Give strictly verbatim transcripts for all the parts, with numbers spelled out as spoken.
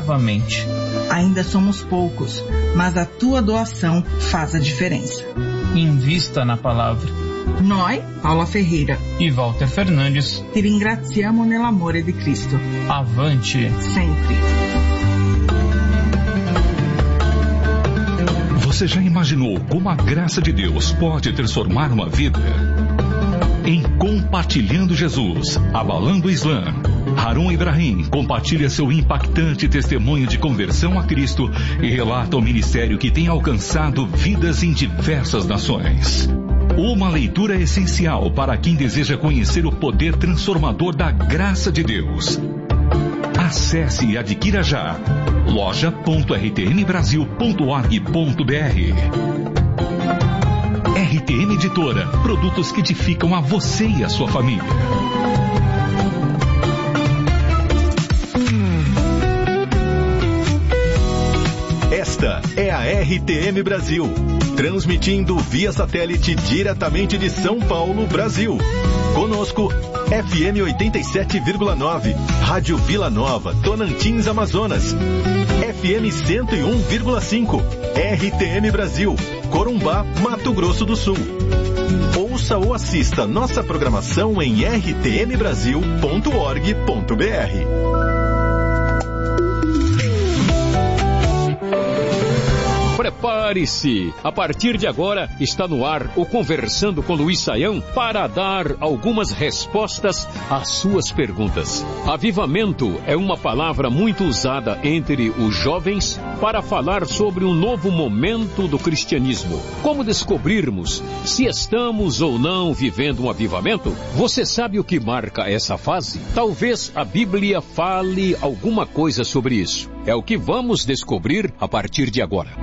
novamente. Ainda somos poucos, mas a tua doação faz a diferença. Invista na palavra. Noi, Paula Ferreira e Walter Fernandes, ti ringraziamo nell'amore di Cristo. Avante! Sempre. Você já imaginou como a graça de Deus pode transformar uma vida? Em Compartilhando Jesus, Abalando o Islã, Harun Ibrahim compartilha seu impactante testemunho de conversão a Cristo e relata o ministério que tem alcançado vidas em diversas nações. Uma leitura essencial para quem deseja conhecer o poder transformador da graça de Deus. Acesse e adquira já loja ponto r t m brasil ponto org ponto b r. R T M Editora, produtos que edificam a você e a sua família. Esta é a R T M Brasil, transmitindo via satélite diretamente de São Paulo, Brasil. Conosco, F M oitenta e sete vírgula nove, Rádio Vila Nova, Tonantins, Amazonas. F M cento e um vírgula cinco, R T M Brasil, Corumbá, Mato Grosso do Sul. Ouça ou assista nossa programação em r t m brasil ponto org ponto b r. Prepare-se! A partir de agora está no ar o Conversando com Luiz Saião para dar algumas respostas às suas perguntas. Avivamento é uma palavra muito usada entre os jovens para falar sobre um novo momento do cristianismo. Como descobrirmos se estamos ou não vivendo um avivamento? Você sabe o que marca essa fase? Talvez a Bíblia fale alguma coisa sobre isso. É o que vamos descobrir a partir de agora.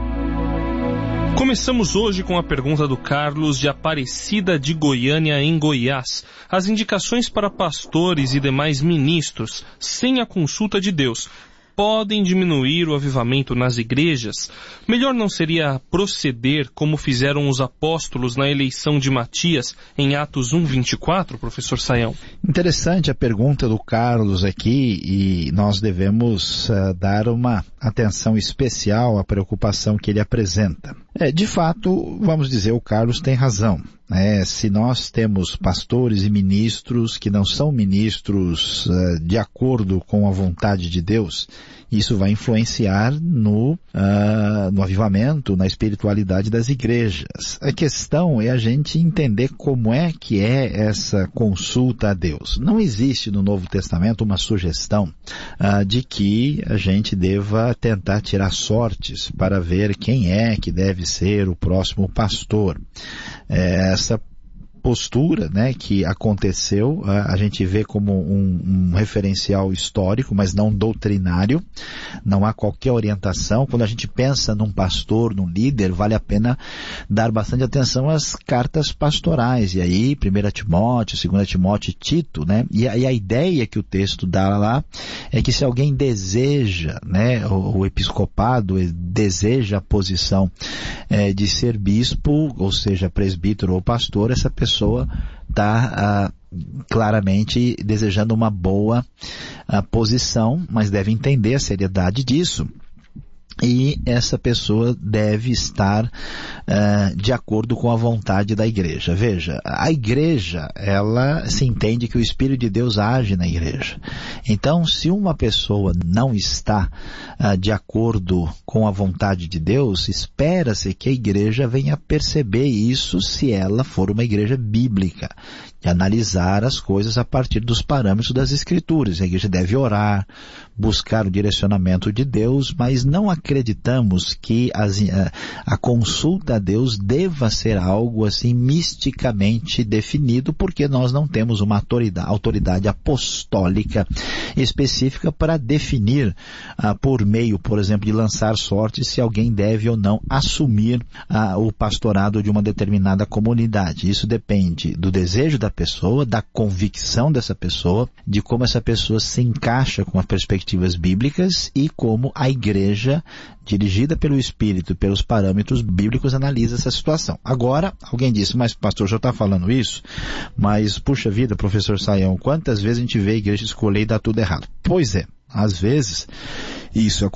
Começamos hoje com a pergunta do Carlos de Aparecida de Goiânia, em Goiás. As indicações para pastores e demais ministros, sem a consulta de Deus, podem diminuir o avivamento nas igrejas? Melhor não seria proceder como fizeram os apóstolos na eleição de Matias em Atos um, vinte e quatro, professor Saião? Interessante a pergunta do Carlos aqui, e nós devemos uh, dar uma atenção especial à preocupação que ele apresenta. É, de fato, vamos dizer, o Carlos tem razão. É, se nós temos pastores e ministros que não são ministros uh, de acordo com a vontade de Deus, isso vai influenciar no, uh, no avivamento, na espiritualidade das igrejas. A questão é a gente entender como é que é essa consulta a Deus. Não existe no Novo Testamento uma sugestão uh, de que a gente deva tentar tirar sortes para ver quem é que deve ser o próximo pastor. É, essa postura, né, que aconteceu, a gente vê como um, um referencial histórico, mas não doutrinário. Não há qualquer orientação. Quando a gente pensa num pastor, num líder, vale a pena dar bastante atenção às cartas pastorais. E aí, primeira Timóteo, segunda Timóteo e Tito, né? E a, e a ideia que o texto dá lá é que se alguém deseja, né, o, o episcopado deseja a posição é, de ser bispo, ou seja, presbítero ou pastor, essa pessoa está ah, claramente desejando uma boa ah, posição, mas deve entender a seriedade disso. E essa pessoa deve estar uh, de acordo com a vontade da igreja. Veja, a igreja, ela se entende que o Espírito de Deus age na igreja. Então, se uma pessoa não está uh, de acordo com a vontade de Deus, espera-se que a igreja venha perceber isso se ela for uma igreja bíblica, de analisar as coisas a partir dos parâmetros das Escrituras. A igreja deve orar, buscar o direcionamento de Deus, mas não acreditamos que as, a, a consulta a Deus deva ser algo assim misticamente definido, porque nós não temos uma autoridade, autoridade apostólica específica para definir ah, por meio, por exemplo, de lançar sorte se alguém deve ou não assumir ah, o pastorado de uma determinada comunidade. Isso depende do desejo da pessoa, da convicção dessa pessoa, de como essa pessoa se encaixa com as perspectivas bíblicas e como a igreja, dirigida pelo Espírito, pelos parâmetros bíblicos, analisa essa situação. Agora, alguém disse, mas pastor, já está falando isso? Mas, puxa vida, professor Saião, quantas vezes a gente vê a igreja escolher e dar tudo errado? Pois é, às vezes isso